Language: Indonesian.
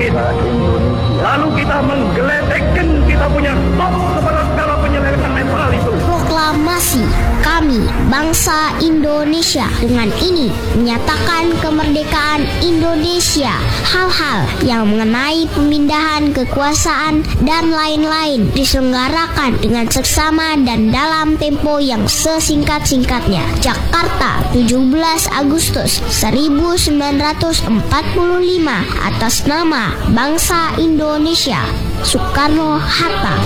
langit. Lalu kita menggeletekkan kita punya top kepada segala penyelewengan netral itu. Proklamasi kami bangsa Indonesia dengan ini menyatakan kemerdekaan Indonesia. Hal-hal yang mengenai pemindahan kekuasaan dan lain-lain diselenggarakan dengan seksama dan dalam tempo yang sesingkat-singkatnya. Jakarta, 17 Agustus 1945 atas nama bangsa Indonesia. Soekarno-Hatta.